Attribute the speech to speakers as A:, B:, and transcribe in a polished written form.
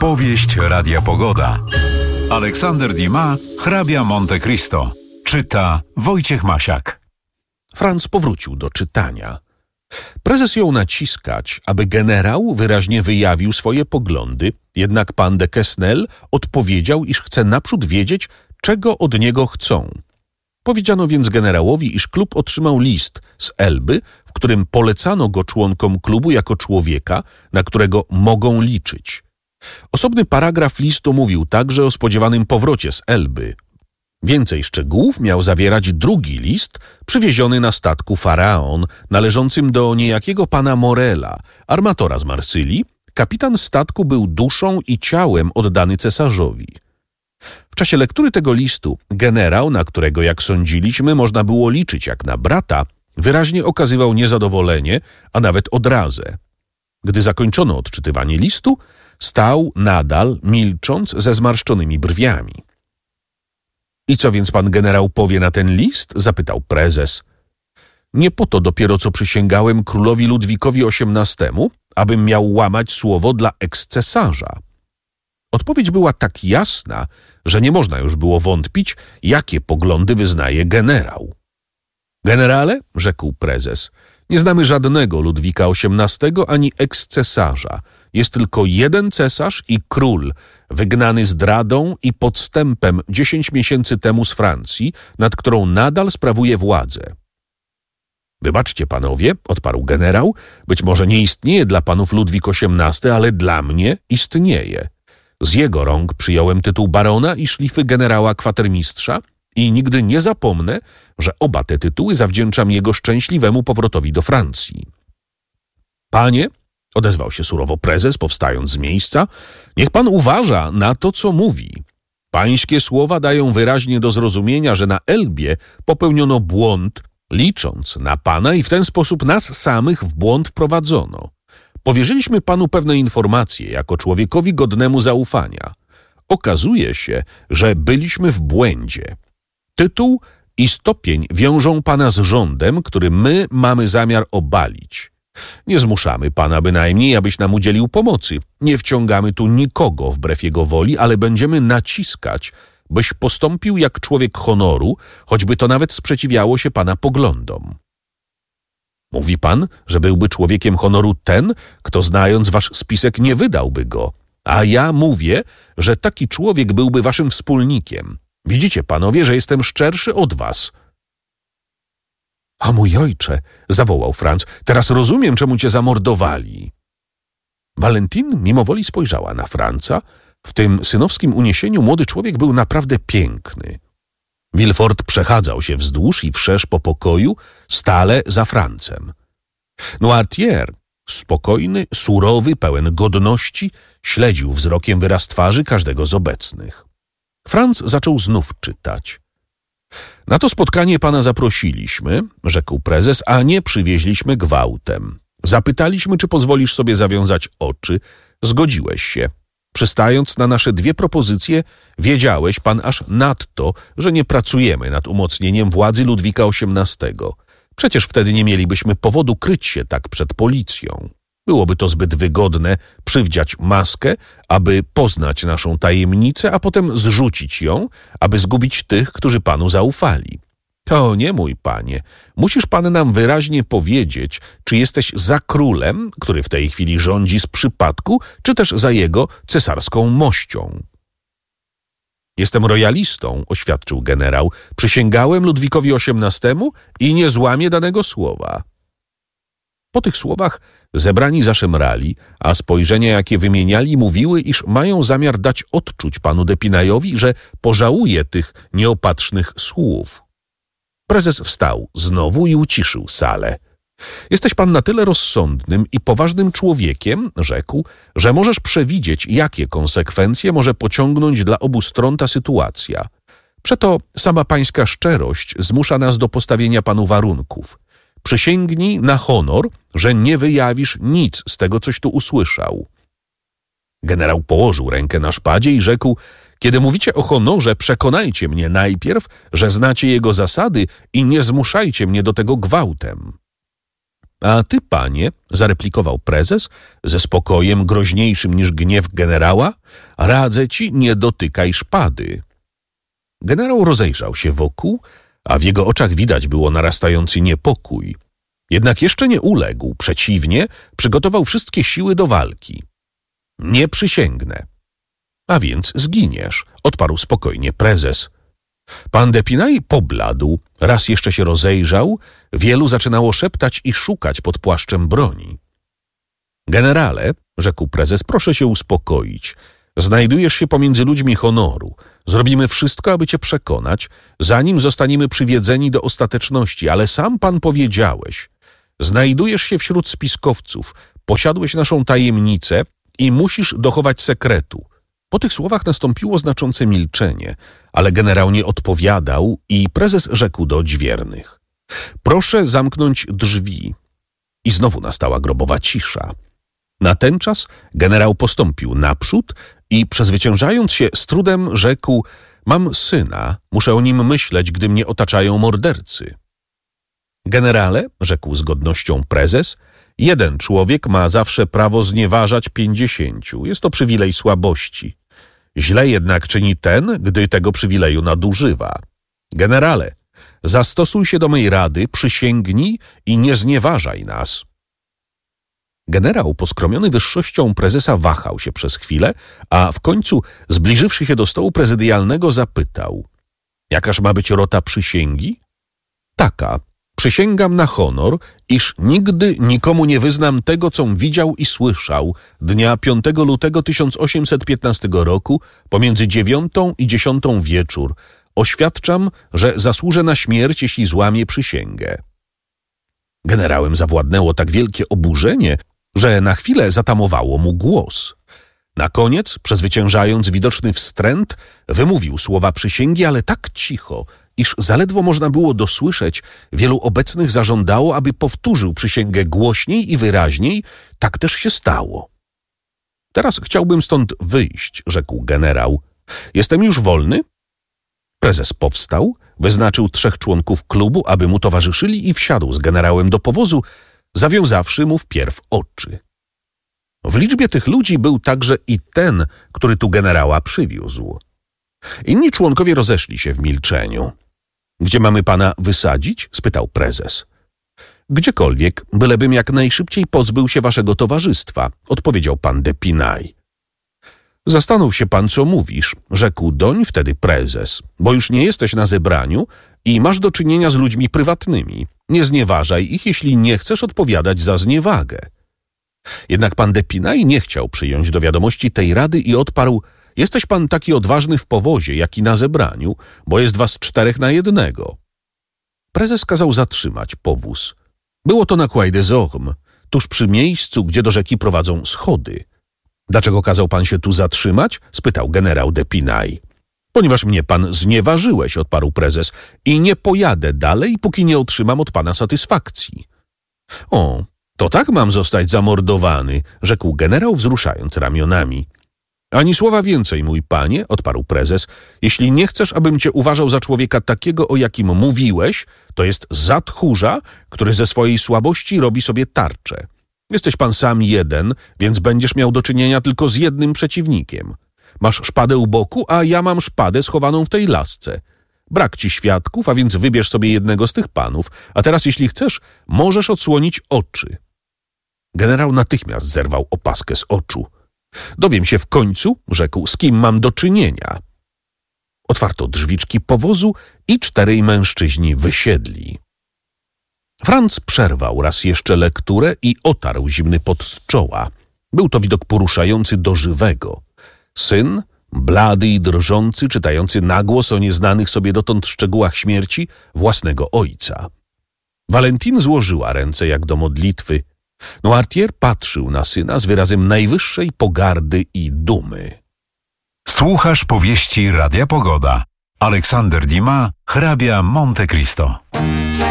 A: Powieść Radia Pogoda. Aleksander Dumas, Hrabia Monte Cristo. Czyta Wojciech Masiak.
B: Franz powrócił do czytania. Prezes jął naciskać, aby generał wyraźnie wyjawił swoje poglądy, jednak pan de Quesnel odpowiedział, iż chce naprzód wiedzieć, czego od niego chcą. Powiedziano więc generałowi, iż klub otrzymał list z Elby, w którym polecano go członkom klubu jako człowieka, na którego mogą liczyć. Osobny paragraf listu mówił także o spodziewanym powrocie z Elby. Więcej szczegółów miał zawierać drugi list przywieziony na statku Faraon, należącym do niejakiego pana Morela, armatora z Marsylii. Kapitan statku był duszą i ciałem oddany cesarzowi. W czasie lektury tego listu generał, na którego, jak sądziliśmy, można było liczyć jak na brata, wyraźnie okazywał niezadowolenie, a nawet odrazę. Gdy zakończono odczytywanie listu, stał nadal, milcząc, ze zmarszczonymi brwiami. I co więc pan generał powie na ten list? Zapytał prezes. Nie po to dopiero co przysięgałem królowi Ludwikowi XVIII, abym miał łamać słowo dla ekscesarza. Odpowiedź była tak jasna, że nie można już było wątpić, jakie poglądy wyznaje generał. Generale, rzekł prezes, nie znamy żadnego Ludwika XVIII ani ekscesarza. Jest tylko jeden cesarz i król, wygnany zdradą i podstępem 10 miesięcy temu z Francji, nad którą nadal sprawuje władzę. Wybaczcie panowie, odparł generał, być może nie istnieje dla panów Ludwik XVIII, ale dla mnie istnieje. Z jego rąk przyjąłem tytuł barona i szlify generała kwatermistrza i nigdy nie zapomnę, że oba te tytuły zawdzięczam jego szczęśliwemu powrotowi do Francji. Panie, odezwał się surowo prezes, powstając z miejsca, niech pan uważa na to, co mówi. Pańskie słowa dają wyraźnie do zrozumienia, że na Elbie popełniono błąd, licząc na pana i w ten sposób nas samych w błąd wprowadzono. Powierzyliśmy panu pewne informacje jako człowiekowi godnemu zaufania. Okazuje się, że byliśmy w błędzie. Tytuł i stopień wiążą pana z rządem, który my mamy zamiar obalić. Nie zmuszamy pana bynajmniej, abyś nam udzielił pomocy. Nie wciągamy tu nikogo wbrew jego woli, ale będziemy naciskać, byś postąpił jak człowiek honoru, choćby to nawet sprzeciwiało się pana poglądom. Mówi pan, że byłby człowiekiem honoru ten, kto znając wasz spisek nie wydałby go. A ja mówię, że taki człowiek byłby waszym wspólnikiem. Widzicie, panowie, że jestem szczerszy od was. A mój ojcze, zawołał Franz, teraz rozumiem, czemu cię zamordowali. Valentin mimowoli spojrzała na Franza. W tym synowskim uniesieniu młody człowiek był naprawdę piękny. Villefort przechadzał się wzdłuż i wszerz po pokoju, stale za Francem. Noirtier, spokojny, surowy, pełen godności, śledził wzrokiem wyraz twarzy każdego z obecnych. Franz zaczął znów czytać. Na to spotkanie pana zaprosiliśmy, rzekł prezes, a nie przywieźliśmy gwałtem. Zapytaliśmy, czy pozwolisz sobie zawiązać oczy. Zgodziłeś się. Przystając na nasze dwie propozycje, wiedziałeś pan aż nadto, że nie pracujemy nad umocnieniem władzy Ludwika XVIII. Przecież wtedy nie mielibyśmy powodu kryć się tak przed policją. Byłoby to zbyt wygodne przywdziać maskę, aby poznać naszą tajemnicę, a potem zrzucić ją, aby zgubić tych, którzy panu zaufali. To nie, mój panie. Musisz pan nam wyraźnie powiedzieć, czy jesteś za królem, który w tej chwili rządzi z przypadku, czy też za jego cesarską mością. Jestem royalistą, oświadczył generał. Przysięgałem Ludwikowi XVIII i nie złamię danego słowa. Po tych słowach zebrani zaszemrali, a spojrzenia, jakie wymieniali, mówiły, iż mają zamiar dać odczuć panu Depinajowi, że pożałuje tych nieopatrznych słów. Prezes wstał znowu i uciszył salę. Jesteś pan na tyle rozsądnym i poważnym człowiekiem, rzekł, że możesz przewidzieć, jakie konsekwencje może pociągnąć dla obu stron ta sytuacja. Przeto sama pańska szczerość zmusza nas do postawienia panu warunków. Przysięgnij na honor, że nie wyjawisz nic z tego, coś tu usłyszał. Generał położył rękę na szpadzie i rzekł, kiedy mówicie o honorze, przekonajcie mnie najpierw, że znacie jego zasady i nie zmuszajcie mnie do tego gwałtem. A ty, panie, zareplikował prezes ze spokojem groźniejszym niż gniew generała, radzę ci, nie dotykaj szpady. Generał rozejrzał się wokół, a w jego oczach widać było narastający niepokój. Jednak jeszcze nie uległ, przeciwnie, przygotował wszystkie siły do walki. Nie przysięgnę. A więc zginiesz, odparł spokojnie prezes. Pan D'Epinay pobladł, raz jeszcze się rozejrzał, wielu zaczynało szeptać i szukać pod płaszczem broni. Generale, rzekł prezes, proszę się uspokoić. Znajdujesz się pomiędzy ludźmi honoru. Zrobimy wszystko, aby cię przekonać, zanim zostaniemy przywiedzeni do ostateczności, ale sam pan powiedziałeś. Znajdujesz się wśród spiskowców, posiadłeś naszą tajemnicę i musisz dochować sekretu. Po tych słowach nastąpiło znaczące milczenie, ale generał nie odpowiadał i prezes rzekł do odźwiernych. Proszę zamknąć drzwi. I znowu nastała grobowa cisza. Na ten czas generał postąpił naprzód i przezwyciężając się z trudem rzekł: mam syna, muszę o nim myśleć, gdy mnie otaczają mordercy. Generale, rzekł z godnością prezes, jeden człowiek ma zawsze prawo znieważać 50. Jest to przywilej słabości. Źle jednak czyni ten, gdy tego przywileju nadużywa. Generale, zastosuj się do mej rady, przysięgnij i nie znieważaj nas. Generał, poskromiony wyższością prezesa, wahał się przez chwilę, a w końcu, zbliżywszy się do stołu prezydialnego, zapytał: jakaż ma być rota przysięgi? Taka. Przysięgam na honor, iż nigdy nikomu nie wyznam tego, com widział i słyszał dnia 5 lutego 1815 roku pomiędzy 9 i 10 wieczór. Oświadczam, że zasłużę na śmierć, jeśli złamię przysięgę. Generałem zawładnęło tak wielkie oburzenie, że na chwilę zatamowało mu głos. Na koniec, przezwyciężając widoczny wstręt, wymówił słowa przysięgi, ale tak cicho, iż zaledwo można było dosłyszeć. Wielu obecnych zażądało, aby powtórzył przysięgę głośniej i wyraźniej. Tak też się stało. Teraz chciałbym stąd wyjść, rzekł generał. Jestem już wolny? Prezes powstał, wyznaczył 3 członków klubu, aby mu towarzyszyli i wsiadł z generałem do powozu, zawiązawszy mu wpierw oczy. W liczbie tych ludzi był także i ten, który tu generała przywiózł. Inni członkowie rozeszli się w milczeniu. Gdzie mamy pana wysadzić? Spytał prezes. Gdziekolwiek, bylebym jak najszybciej pozbył się waszego towarzystwa, odpowiedział pan D'Epinay. Zastanów się pan, co mówisz, rzekł doń wtedy prezes, bo już nie jesteś na zebraniu i masz do czynienia z ludźmi prywatnymi. Nie znieważaj ich, jeśli nie chcesz odpowiadać za zniewagę. Jednak pan D'Epinay nie chciał przyjąć do wiadomości tej rady i odparł: jesteś pan taki odważny w powozie, jak i na zebraniu, bo jest was 4 na 1. Prezes kazał zatrzymać powóz. Było to na Quai des Ormes, tuż przy miejscu, gdzie do rzeki prowadzą schody. Dlaczego kazał pan się tu zatrzymać? Spytał generał D'Epinay. Ponieważ mnie pan znieważyłeś, odparł prezes, i nie pojadę dalej, póki nie otrzymam od pana satysfakcji. O, to tak mam zostać zamordowany, rzekł generał, wzruszając ramionami. Ani słowa więcej, mój panie, odparł prezes. Jeśli nie chcesz, abym cię uważał za człowieka takiego, o jakim mówiłeś, to jest za tchórza, który ze swojej słabości robi sobie tarczę. Jesteś pan sam jeden, więc będziesz miał do czynienia tylko z jednym przeciwnikiem. Masz szpadę u boku, a ja mam szpadę schowaną w tej lasce. Brak ci świadków, a więc wybierz sobie jednego z tych panów, a teraz, jeśli chcesz, możesz odsłonić oczy. Generał natychmiast zerwał opaskę z oczu. Dowiem się w końcu, rzekł, z kim mam do czynienia. Otwarto drzwiczki powozu i 4 mężczyźni wysiedli. Franz przerwał raz jeszcze lekturę i otarł zimny pot z czoła. Był to widok poruszający do żywego. Syn, blady i drżący, czytający na głos o nieznanych sobie dotąd szczegółach śmierci własnego ojca. Valentine złożyła ręce jak do modlitwy. Noirtier patrzył na syna z wyrazem najwyższej pogardy i dumy.
A: Słuchasz powieści Radia Pogoda. Aleksander Dumas, hrabia Monte Cristo.